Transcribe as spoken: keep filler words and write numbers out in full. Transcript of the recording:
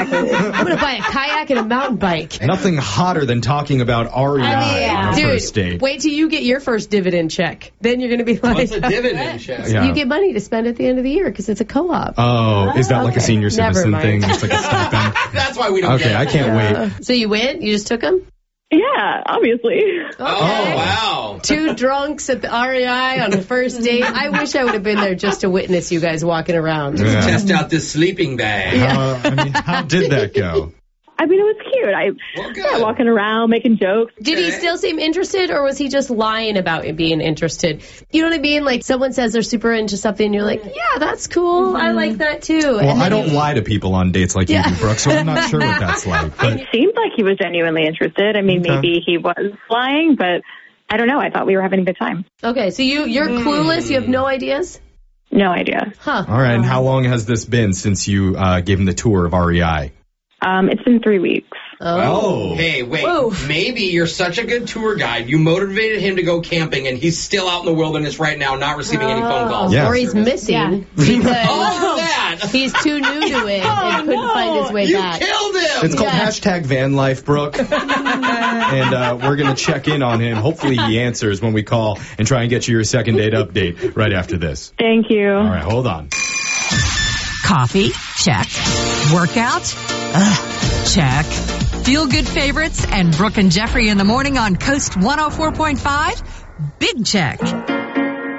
I'm going to buy a kayak and a mountain bike. Nothing hotter than talking about R E I I mean, on the dude, first date. wait till you get your first dividend check. Then you're going to be like... What's a dividend check? Yeah. You get money to spend at the end of the year because it's a co-op. Oh, is that like a Okay. senior Never citizen mind. thing? Just like a stipend? That's why we don't Okay, get it. I can't wait. So you went? You just took them? Yeah, obviously. Okay. Oh, wow. Two drunks at the R E I on the first date. I wish I would have been there just to witness you guys walking around. Yeah. Test out this sleeping bag. Uh, I mean, how did that go? I mean, it was cute. I Well, good. yeah, walking around, making jokes. Did he Okay. still seem interested, or was he just lying about it being interested? You know what I mean? Like someone says they're super into something, and you're like, yeah, that's cool. I like that too. Well, and I then don't you- lie to people on dates like Yeah. you do, Brooke, so I'm not sure what that's like. But It seemed like he was genuinely interested. I mean, Okay. maybe he was lying, but I don't know. I thought we were having a good time. Okay, so you you're clueless. You have no ideas, No idea. huh? all right, and how long has this been since you uh, gave him the tour of R E I? Um, it's been three weeks. Oh. Hey, wait. Whoa. Maybe you're such a good tour guide. You motivated him to go camping, and he's still out in the wilderness right now, not receiving any phone calls. Yeah. Or he's missing Yeah. because All of that. he's too new to it and couldn't find his way You back. killed him. It's called Yeah. hashtag van life, Brooke. And uh, we're going to check in on him. Hopefully he answers when we call and try and get you your second date update right after this. Thank you. All right, hold on. Coffee? Check. Workout? Ugh, check. Feel good favorites and Brooke and Jeffrey in the morning on Coast one oh four point five? Big check.